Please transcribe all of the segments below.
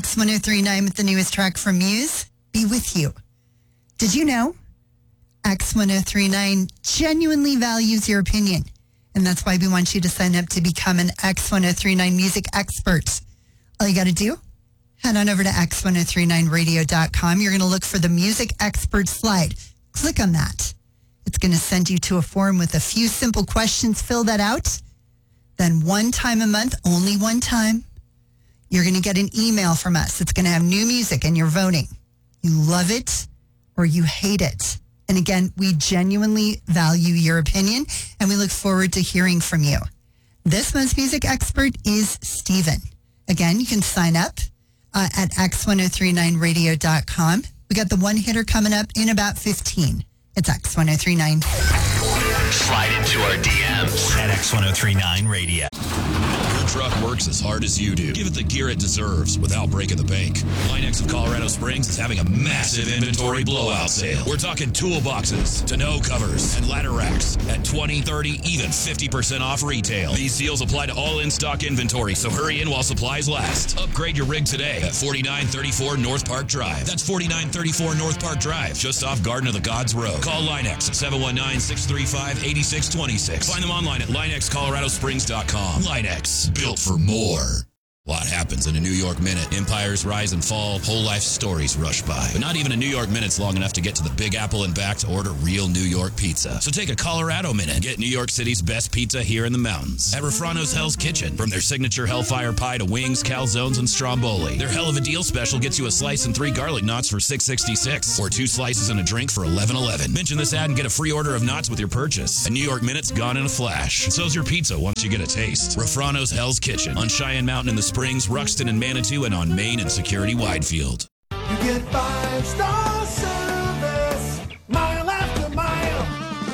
X1039 with the newest track from Muse, Be With You. Did you know X1039 genuinely values your opinion? And that's why we want you to sign up to become an X1039 music expert. All you got to do, head on over to x1039radio.com. You're going to look for the music expert slide. Click on that. It's going to send you to a form with a few simple questions. Fill that out. Then one time a month, only one time, you're going to get an email from us. It's going to have new music and you're voting. You love it or you hate it. And again, we genuinely value your opinion and we look forward to hearing from you. This month's music expert is Steven. Again, you can sign up at x1039radio.com. We got the one hitter coming up in about 15. It's X1039. Slide into our DMs at X1039 Radio. Your truck works as hard as you do. Give it the gear it deserves without breaking the bank. Line-X of Colorado Springs is having a massive inventory blowout sale. We're talking toolboxes, tonneau covers, and ladder racks at 20, 30, even 50% off retail. These deals apply to all in-stock inventory, so hurry in while supplies last. Upgrade your rig today at 4934 North Park Drive. That's 4934 North Park Drive, just off Garden of the Gods Road. Call Line-X at 719-635-8626. Find them online at linexcoloradosprings.com. Line-X, built for more. A lot happens in a New York minute. Empires rise and fall, whole life stories rush by. But not even a New York minute's long enough to get to the Big Apple and back to order real New York pizza. So take a Colorado minute. Get New York City's best pizza here in the mountains. At Refrano's Hell's Kitchen. From their signature Hellfire Pie to wings, calzones, and stromboli. Their Hell of a Deal special gets you a slice and 3 garlic knots for $6.66. Or 2 slices and a drink for $11.11. Mention this ad and get a free order of knots with your purchase. A New York minute's gone in a flash. So's your pizza once you get a taste. Refrano's Hell's Kitchen. On Cheyenne Mountain in the Springs, Ruxton and Manitou, and on Main and Security Widefield. You get 5-star service, mile after mile.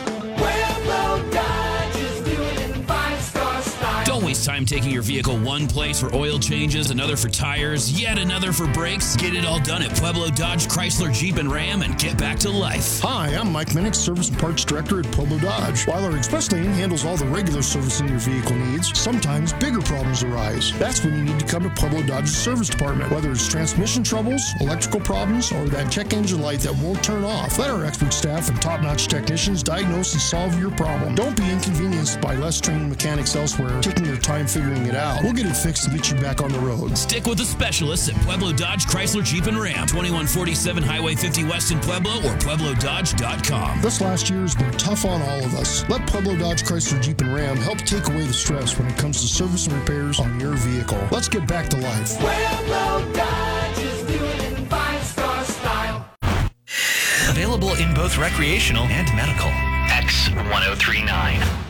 Pueblo Dodge is doing it in 5-star style. Don't waste time taking your vehicle one place for oil changes, another for tires, yet another for brakes. Get it all done at Pueblo Dodge, Chrysler, Jeep, and Ram and get back to life. Hi, I'm Mike Minnick, Service and Parts Director at Pueblo Dodge. While our express lane handles all the regular servicing your vehicle needs, sometimes bigger problems arise. That's when you need to come to Pueblo Dodge's service department. Whether it's transmission troubles, electrical problems, or that check engine light that won't turn off, let our expert staff and top-notch technicians diagnose and solve your problem. Don't be inconvenienced by less trained mechanics elsewhere taking your time figuring it out. We'll get it fixed and get you back on the road. Stick with the specialists at Pueblo Dodge, Chrysler, Jeep, and Ram. 2147 Highway 50 West in Pueblo or PuebloDodge.com. This last year has been tough on all of us. Let Pueblo Dodge, Chrysler, Jeep, and Ram help take away the stress when it comes to service and repairs on your vehicle. Let's get back to life. Pueblo Dodge is doing it in 5-star style. Available in both recreational and medical. X1039.